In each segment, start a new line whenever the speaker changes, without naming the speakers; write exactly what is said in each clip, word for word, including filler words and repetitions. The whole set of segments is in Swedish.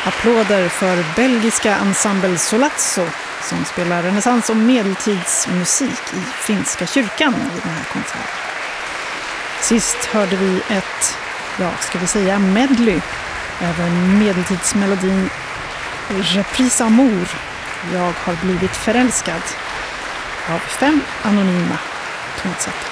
Applåder för belgiska ensemble Solazzo som spelar renässans- och medeltidsmusik i finska kyrkan i den här konserten. Sist hörde vi ett, ja ska vi säga medley, även medeltidsmelodin Reprise Amour, Jag har blivit förälskad, av fem anonyma tonsättare.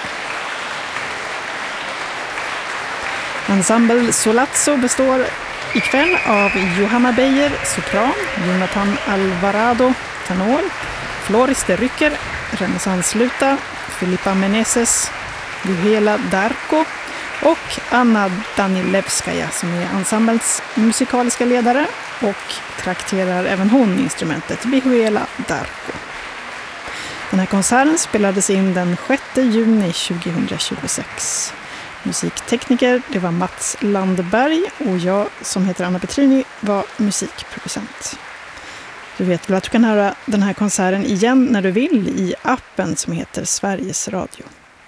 Ensemble Solazzo består ikväll av Johanna Beijer, sopran, Jonathan Alvarado, tenor, Floris de Rycker, renässansluta, Filippa Meneses, Juhela Darko och Anna Danilevskaja som är ensemblets musikaliska ledare och trakterar även hon instrumentet Vihuela Darko. Den här konserten spelades in den sjätte juni tjugohundratjugosex. Musiktekniker, det var Mats Landberg och jag som heter Anna Petrini var musikproducent. Du vet väl att du kan höra den här konserten igen när du vill i appen som heter Sveriges Radio.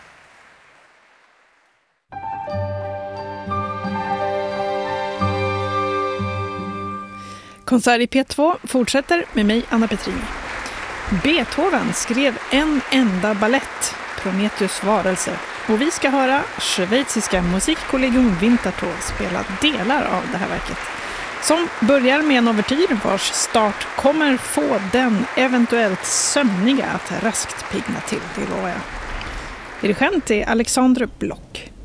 Konsert i P två fortsätter med mig, Anna Petrini. Beethoven skrev en enda ballett, Prometheus varelse, och vi ska höra schweiziska musikkollegium Winterthur spela delar av det här verket, som börjar med en ouvertyr vars start kommer få den eventuellt sömniga att raskt pigna till, det lovar jag. Dirigent är Alexandre Bloch.